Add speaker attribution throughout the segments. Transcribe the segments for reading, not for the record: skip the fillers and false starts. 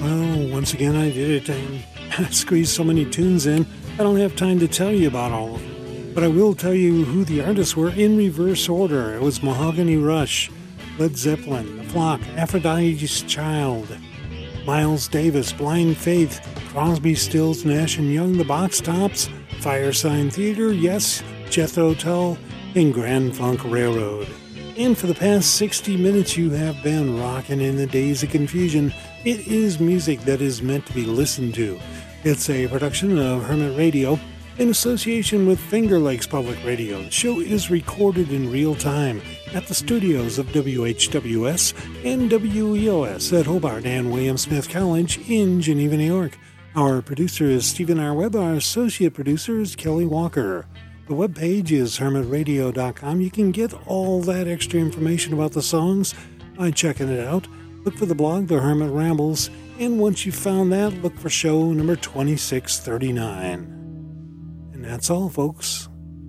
Speaker 1: Well, once again I did it. I squeezed so many tunes in, I don't have time to tell you about all of them. But I will tell you who the artists were in reverse order. It was Mahogany Rush, Led Zeppelin, The Flock, Aphrodite's Child, Miles Davis, Blind Faith, Crosby, Stills, Nash & Young, The Box Tops, Firesign Theater, Yes, Jethro Tull, and Grand Funk Railroad. And for the past 60 minutes you have been rocking in the days of confusion. It is music that is meant to be listened to. It's a production of Hermit Radio in association with Finger Lakes Public Radio. The show is recorded in real time at the studios of WHWS and WEOS at Hobart and William Smith College in Geneva, New York. Our producer is Stephen R. Webb. Our associate producer is Kelly Walker. The webpage is hermitradio.com. You can get all that extra information about the songs by checking it out. Look for the blog, The Hermit Rambles, and once you've found that, look for show number 2639. And that's all, folks.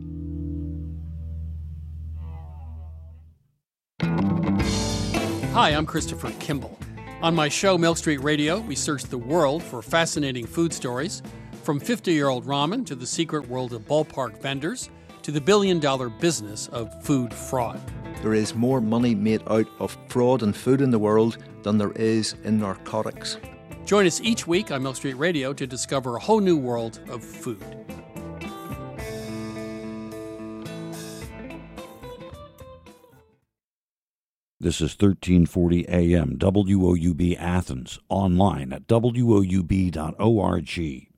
Speaker 2: Hi, I'm Christopher Kimball. On my show, Milk Street Radio, we search the world for fascinating food stories, from 50-year-old ramen to the secret world of ballpark vendors to the billion-dollar business of food fraud.
Speaker 3: There is more money made out of fraud and food in the world than there is in narcotics.
Speaker 2: Join us each week on Milk Street Radio to discover a whole new world of food.
Speaker 4: This is 1340 AM, WOUB Athens, online at woub.org.